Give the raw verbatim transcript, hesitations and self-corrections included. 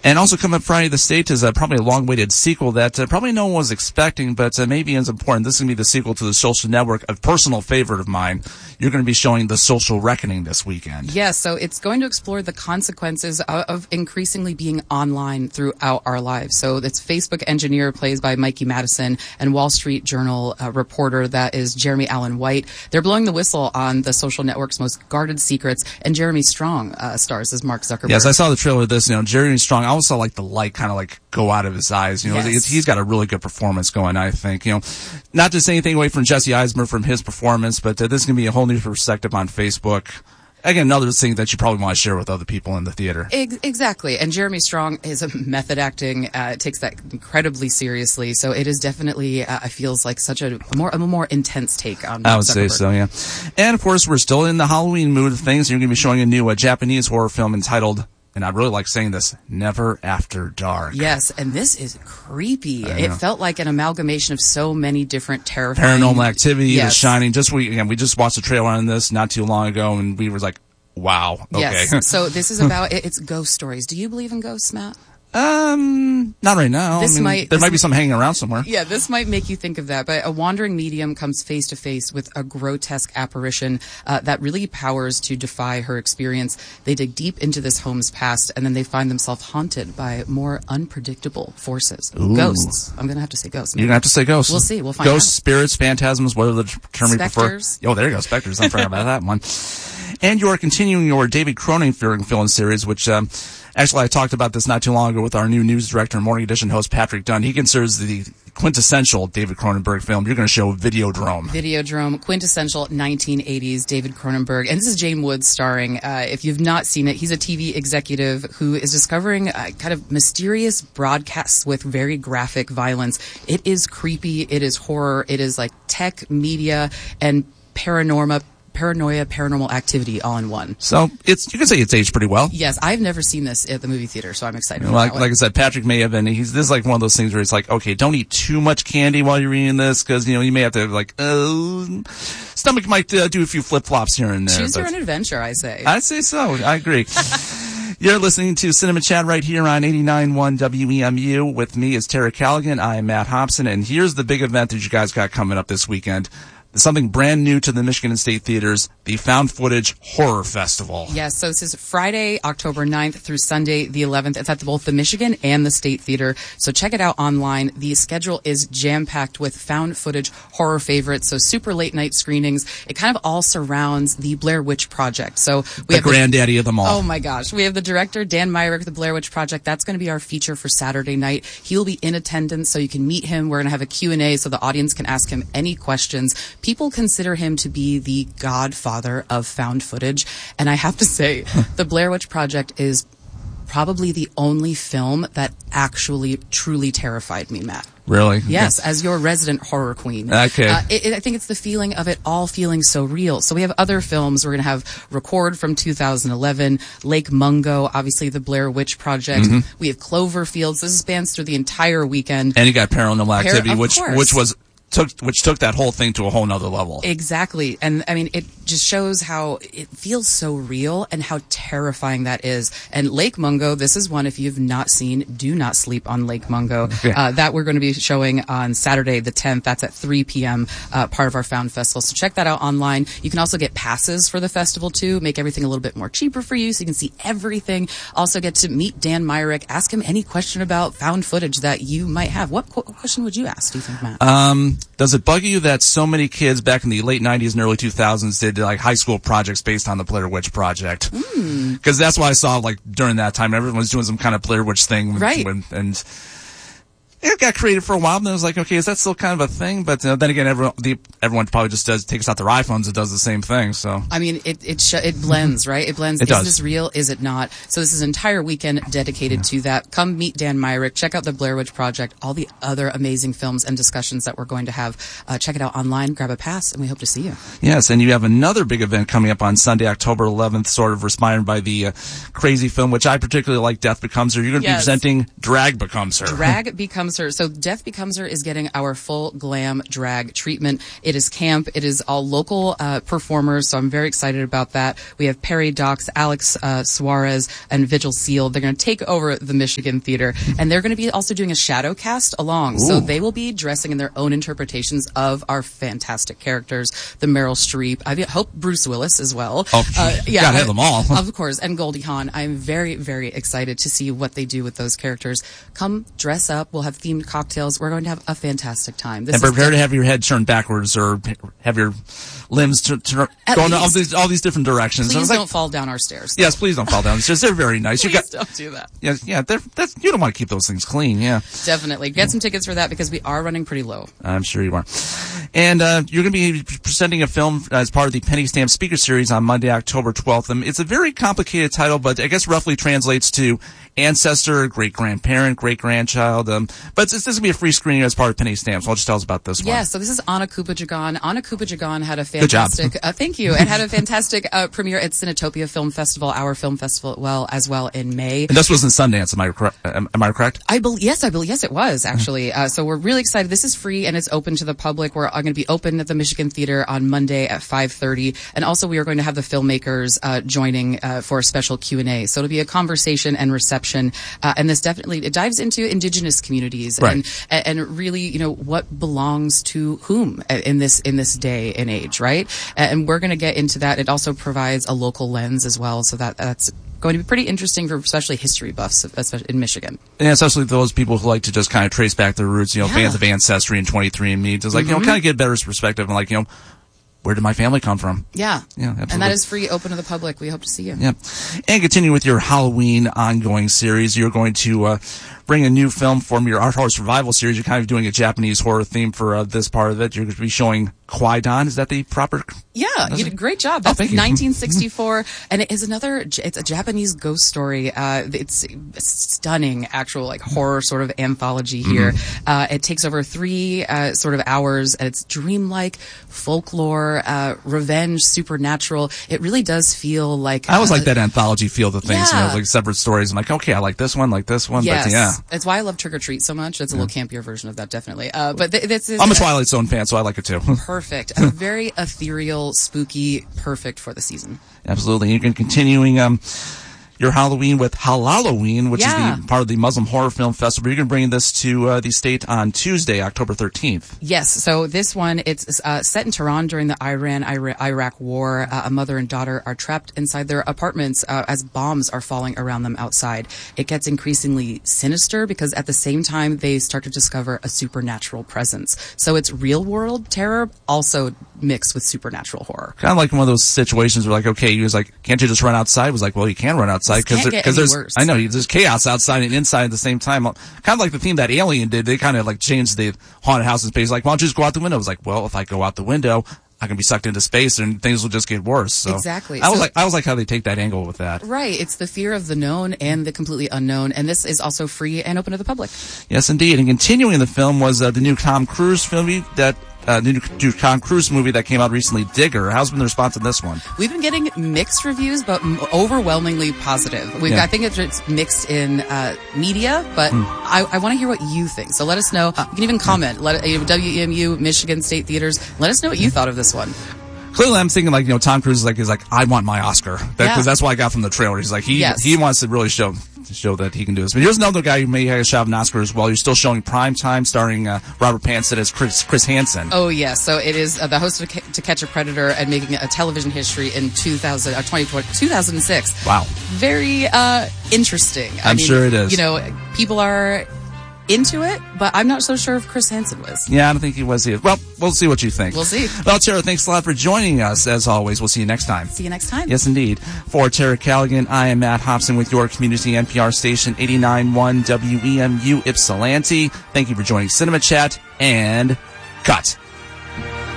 And also coming up Friday the State is uh, probably a long-awaited sequel that uh, probably no one was expecting, but uh, maybe is important. This is going to be the sequel to The Social Network, a personal favorite of mine. You're going to be showing The Social Reckoning this weekend. Yes, so it's going to explore the consequences of, of increasingly being online throughout our lives. So it's Facebook engineer, plays by Mikey Madison, and Wall Street Journal uh, reporter, that is Jeremy Allen White. They're blowing the whistle on the social network's most guarded secrets, and Jeremy Strong uh, stars as Mark Zuckerberg. Yes, I saw the trailer of this. You know, Jeremy Strong, I also saw like the light kind of like go out of his eyes. You know, yes. he's got a really good performance going, I think. You know, not to say anything away from Jesse Eisenberg from his performance, but uh, this is going to be a whole new perspective on Facebook. Again, another thing that you probably want to share with other people in the theater. Exactly. And Jeremy Strong is a method acting, uh, takes that incredibly seriously. So it is definitely, uh, I feels like such a, a more a more intense take on I would Zuckerberg. say so, yeah. And of course, we're still in the Halloween mood of things. You're going to be showing a new uh, Japanese horror film entitled, and I really like saying this, Never After Dark. Yes, and this is creepy. It felt like an amalgamation of so many different terrifying... Paranormal Activity, yes. The Shining. Just we again, we just watched a trailer on this not too long ago, and we were like, wow, okay. Yes, so this is about, it's ghost stories. Do you believe in ghosts, Matt? Um, not right now. This I mean, might, there this might be some hanging around somewhere. Yeah, this might make you think of that. But a wandering medium comes face to face with a grotesque apparition uh, that really powers to defy her experience. They dig deep into this home's past, and then they find themselves haunted by more unpredictable forces. Ooh. Ghosts. I'm going to have to say ghosts. Maybe. You're going to have to say ghosts. We'll see. We'll find ghosts, out. spirits, phantasms, whatever the term we prefer. Specters. Oh, there you go, specters. I forgot about that one. And you are continuing your David Cronenberg film series, which um, actually I talked about this not too long ago with our new news director and Morning Edition host, Patrick Dunn. He considers the quintessential David Cronenberg film. You're going to show Videodrome. Videodrome, quintessential nineteen eighties David Cronenberg. And this is Jane Woods starring. Uh, if you've not seen it, he's a T V executive who is discovering uh, kind of mysterious broadcasts with very graphic violence. It is creepy. It is horror. It is like tech, media, and paranorma. Paranoia, Paranormal Activity, all in one. So it's you can say it's aged pretty well. Yes, I've never seen this at the movie theater, so I'm excited. You know, like, like I said, Patrick may have been. He's this is like one of those things where it's like, okay, don't eat too much candy while you're eating this, because you know you may have to like, uh, stomach might uh, do a few flip flops here and there. Choose your own adventure, I say. I say so. I agree. You're listening to Cinema Chat right here on eighty-nine point one W E M U. With me is Tara Callaghan. I'm Matt Hobson, and here's the big event that you guys got coming up this weekend. Something brand new to the Michigan State Theaters, the Found Footage Horror Festival. Yes, so this is Friday, October ninth through Sunday, the eleventh. It's at both the Michigan and the State Theater. So check it out online. The schedule is jam-packed with found footage horror favorites, so super late night screenings. It kind of all surrounds the Blair Witch Project. So we the have granddaddy the, of them all. Oh my gosh. We have the director, Dan Myrick, the Blair Witch Project. That's going to be our feature for Saturday night. He will be in attendance, so you can meet him. We're going to have a Q and A so the audience can ask him any questions. People consider him to be the godfather of found footage. And I have to say, the Blair Witch Project is probably the only film that actually truly terrified me, Matt. Really? Yes, as your resident horror queen. Okay. Uh, it, it, I think it's the feeling of it all feeling so real. So we have other films. We're going to have Record from two thousand eleven, Lake Mungo, obviously the Blair Witch Project. Mm-hmm. We have Cloverfields. This spans through the entire weekend. And you got Paranormal Activity, Par- which course. which was took which took that whole thing to a whole nother level. Exactly. And I mean, it just shows how it feels so real and how terrifying that is. And Lake Mungo, this is one, if you've not seen, do not sleep on Lake Mungo. Okay. Uh, that we're going to be showing on Saturday the tenth. That's at three p.m., uh, part of our Found Festival. So check that out online. You can also get passes for the festival too, make everything a little bit more cheaper for you so you can see everything. Also get to meet Dan Myrick, ask him any question about found footage that you might have. What qu- question would you ask, do you think, Matt? Um, Does it bug you that so many kids back in the late nineties and early two thousands did like high school projects based on the Blair Witch Project? Because mm. that's what I saw like during that time. Everyone was doing some kind of Blair Witch thing. Right. When, and it got created for a while, and then it was like, okay, is that still kind of a thing? But uh, then again, everyone, the, everyone probably just does takes out their iPhones and does the same thing. So I mean, it it sh- it blends, right? It blends. It is does. this real? Is it not? So this is an entire weekend dedicated to that. Come meet Dan Myrick. Check out the Blair Witch Project. All the other amazing films and discussions that we're going to have. Uh, check it out online. Grab a pass, and we hope to see you. Yes, and you have another big event coming up on Sunday, October eleventh, sort of inspired by the uh, crazy film, which I particularly like, Death Becomes Her. You're going to yes. be presenting Drag Becomes Her. Drag Becomes Becomes Her. So Death Becomes Her is getting our full glam drag treatment. It is camp. It is all local uh, performers, so I'm very excited about that. We have Perry Dox, Alex uh, Suarez, and Vigil Seal. They're going to take over the Michigan Theater, and they're going to be also doing a shadow cast along. Ooh. So they will be dressing in their own interpretations of our fantastic characters, the Meryl Streep. I hope Bruce Willis as well. Oh, uh, yeah, gotta have them all. Of course, and Goldie Hawn. I'm very, very excited to see what they do with those characters. Come dress up. We'll have themed cocktails. We're going to have a fantastic time. This and prepare to have your head turned backwards or have your limbs to, to go in all these, all these different directions. Please like, don't fall down our stairs. Yes, please don't fall down the stairs. They're very nice. Please you got, don't do that. Yeah, yeah. They're, that's, you don't want to keep those things clean. Yeah, definitely. Get some tickets for that because we are running pretty low. I'm sure you are. And uh, you're going to be presenting a film as part of the Penny Stamp Speaker Series on Monday, October twelfth. Um, it's a very complicated title, but I guess roughly translates to ancestor, great-grandparent, great-grandchild. Um, but it's, this is going to be a free screening as part of Penny Stamp, so I'll just tell us about this one. Yeah, so this is Anna Kupajagan. Anna Kupajagan had a fantastic, uh, thank you, and had a fantastic uh, premiere at Cinetopia Film Festival, our film festival, well as well in May. And this was in Sundance, am I, cor- am, am I correct? I believe, yes, I believe, yes, it was actually. Uh, so we're really excited. This is free and it's open to the public. We're going to be open at the Michigan Theater on Monday at five thirty, and also we are going to have the filmmakers uh, joining uh, for a special Q and A. So it'll be a conversation and reception, uh, and this definitely it dives into Indigenous communities right. and and really, you know, what belongs to whom in this in this day and age, right? And we're going to get into that. It also provides a local lens as well, so that that's going to be pretty interesting for especially history buffs, especially in Michigan. And especially those people who like to just kind of trace back their roots, you know, yeah. fans of Ancestry and twenty-three and me. Just like, mm-hmm. you know, kind of get a better perspective and like, you know, where did my family come from? Yeah. Yeah, absolutely. And that is free, open to the public. We hope to see you. Yeah. And continue with your Halloween ongoing series. You're going to uh, bring a new film from your Art Horror Survival series. You're kind of doing a Japanese horror theme for uh, this part of it. You're going to be showing Kwaidan. Is that the proper? Yeah, you did a great job. That's oh, thank you. nineteen sixty-four, and it is another. It's a Japanese ghost story. Uh, it's a stunning, actual like horror sort of anthology here. Mm-hmm. Uh, it takes over three uh, sort of hours, and it's dreamlike, folklore, uh, revenge, supernatural. It really does feel like. I always uh, like that anthology feel of things. Yeah. You know, like separate stories. I'm like, okay, I like this one, like this one. Yes. But yeah, it's why I love Trick or Treat so much. It's a yeah. little campier version of that, definitely. Uh, but th- this is. I'm a Twilight Zone fan, so I like it too. Perfect. A very ethereal, spooky, perfect for the season. Absolutely. You can continuing um your Halloween with Halalloween, which yeah. is the part of the Muslim Horror Film Festival. You're going to bring this to uh, the state on Tuesday, October thirteenth. Yes. So this one, it's uh, set in Tehran during the Iran-Iraq war. Uh, a mother and daughter are trapped inside their apartments uh, as bombs are falling around them outside. It gets increasingly sinister because at the same time they start to discover a supernatural presence. So it's real-world terror, also mixed with supernatural horror. Kind of like one of those situations where, like, okay, he was like, can't you just run outside? He was like, well, you can run outside because there, there's, worse. I know there's chaos outside and inside at the same time. Kind of like the theme that Alien did. They kind of like changed the haunted house in space. Like, why don't you just go out the window? I was like, well, if I go out the window, I can be sucked into space and things will just get worse. So exactly. I was so, like, I was like how they take that angle with that. Right. It's the fear of the known and the completely unknown. And this is also free and open to the public. Yes, indeed. And continuing the film was uh, the new Tom Cruise movie that. Uh, new, new Tom Cruise movie that came out recently, Digger. How's been the response on this one? We've been getting mixed reviews, but m- overwhelmingly positive. We've, yeah. I think it's, it's mixed in uh, media, but mm. I, I want to hear what you think. So let us know. You can even comment. Let uh, W E M U, Michigan State Theaters. Let us know what you thought of this one. Clearly, I'm thinking like, you know, Tom Cruise is like, is like, I want my Oscar. Because that, yeah. that's what I got from the trailer. He's like, he yes. he wants to really show show that he can do this. But here's another guy who may have a shot of an Oscar as well. You're still showing Prime Time, starring uh, Robert Pattinson as Chris Chris Hansen. Oh yes, so it is uh, the host of To Catch a Predator and making a television history in two thousand, uh, twenty twenty, two thousand six. Wow, very uh, interesting. I I'm mean, sure it is. You know, people are into it, but I'm not so sure if Chris Hansen was. Yeah, I don't think he was either. Well, we'll see what you think. We'll see. Well, Tara, thanks a lot for joining us. As always, we'll see you next time. See you next time. Yes, indeed. For Tara Callaghan, I am Matt Hobson with your community N P R station eighty-nine point one W E M U Ypsilanti. Thank you for joining Cinema Chat, and cut.